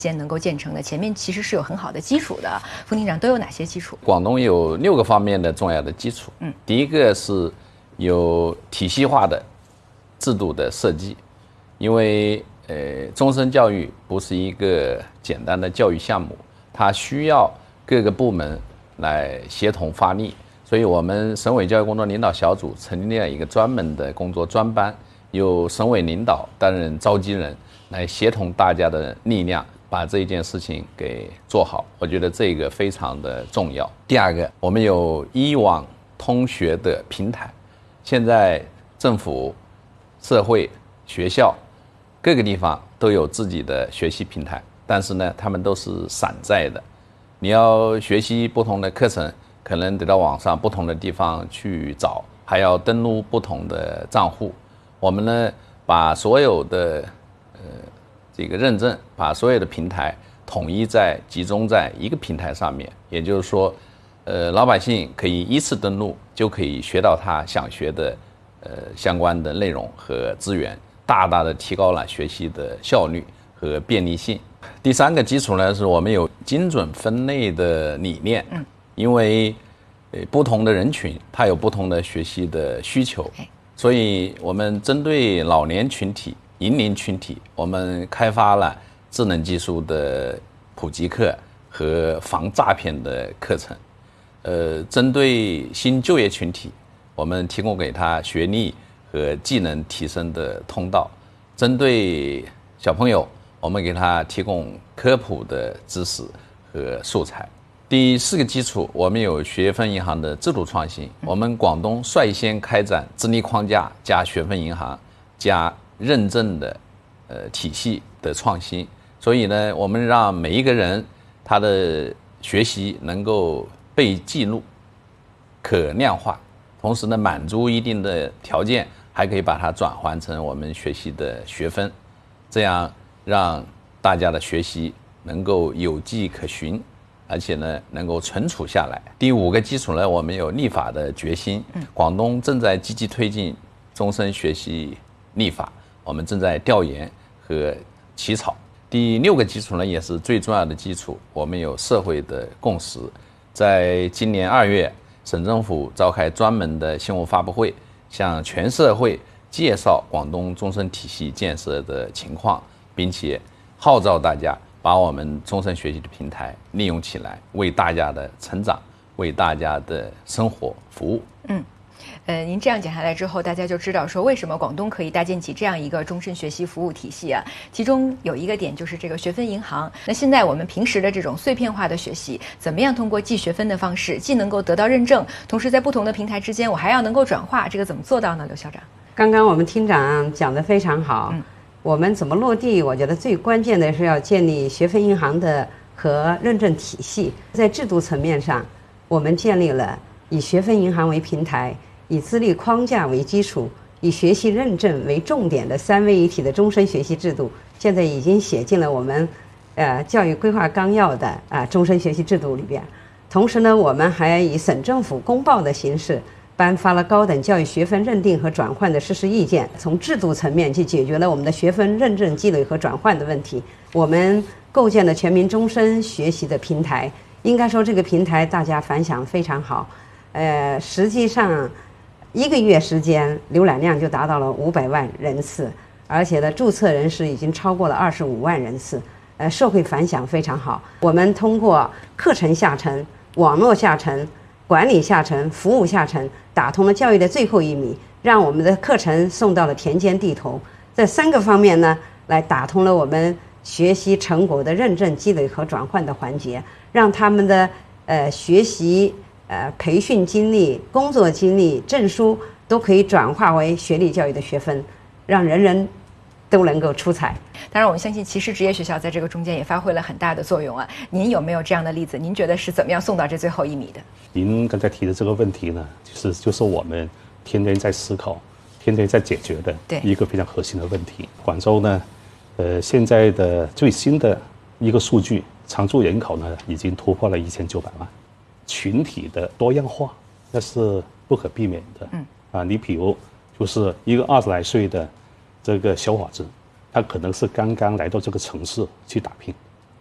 先能够建成的？前面其实是有很好的基础的。副厅长都有哪些基础？ 广东有6个方面的重要的基础。第一个是有体系化的制度的设计，因为终身教育不是一个简单的教育项目，它需要各个部门来协同发力。所以我们省委教育工作领导小组成立了一个专门的工作专班，由省委领导担任召集人，来协同大家的力量，把这一件事情给做好。我觉得这个非常的重要。第二个，我们有一网通学的平台，现在政府、社会、学校各个地方都有自己的学习平台，但是呢，他们都是散在的。你要学习不同的课程，可能得到网上不同的地方去找，还要登录不同的账户。我们呢，把所有的这个认证，把所有的平台统一集中在一个平台上面，也就是说，老百姓可以依次登录，就可以学到他想学的相关的内容和资源，大大的提高了学习的效率和便利性。第三个基础呢，是我们有精准分类的理念。因为不同的人群他有不同的学习的需求，所以我们针对老年群体、银龄群体，我们开发了智能技术的普及课和防诈骗的课程。针对新就业群体，我们提供给他学历和技能提升的通道。针对小朋友，我们给他提供科普的知识和素材。第4个基础，我们有学分银行的制度创新。我们广东率先开展资历框架加学分银行加认证的体系的创新。所以呢，我们让每一个人他的学习能够被记录、可量化，同时呢，满足一定的条件，还可以把它转换成我们学习的学分，这样让大家的学习能够有迹可循，而且呢，能够存储下来。第5个基础呢，我们有立法的决心。广东正在积极推进终身学习立法，我们正在调研和起草。第6个基础呢，也是最重要的基础，我们有社会的共识。在今年2月，省政府召开专门的新闻发布会，向全社会介绍广东终身体系建设的情况，并且号召大家把我们终身学习的平台利用起来，为大家的成长、为大家的生活服务。 您这样讲下来之后，大家就知道说为什么广东可以搭建起这样一个终身学习服务体系啊。其中有一个点就是这个学分银行。那现在我们平时的这种碎片化的学习，怎么样通过记学分的方式，既能够得到认证，同时在不同的平台之间，我还要能够转化，这个怎么做到呢？刘校长， 刚刚我们厅长讲得非常好。我们怎么落地？我觉得最关键的是要建立学分银行的和认证体系。在制度层面上，我们建立了以学分银行为平台，以资历框架为基础，以学习认证为重点的3位一体的终身学习制度，现在已经写进了我们教育规划纲要的终身学习制度里边。同时呢，我们还以省政府公报的形式颁发了高等教育学分认定和转换的实施意见，从制度层面去解决了我们的学分认证积累和转换的问题。我们构建了全民终身学习的平台，应该说这个平台大家反响非常好。实际上1个月时间浏览量就达到了500万人次，而且呢，注册人士已经超过了25万人次，社会反响非常好。我们通过课程下沉、网络下沉、管理下沉、服务下沉，打通了教育的最后1米，让我们的课程送到了田间地头。这3个方面呢，来打通了我们学习成果的认证、积累和转换的环节，让他们的学习、培训经历、工作经历、证书都可以转化为学历教育的学分，让人人都能够出彩。 当然我们相信其实职业学校在这个中间也发挥了很大的作用啊。您有没有这样的例子？您觉得是怎么样送到这最后1米的？ 您刚才提的这个问题呢，就是我们天天在思考、天天在解决的一个非常核心的问题。广州呢，现在的最新的一个数据，常住人口呢已经突破了1900万，群体的多样化那是不可避免的。你比如就是一个20来岁的这个小伙子，他可能是刚刚来到这个城市去打拼，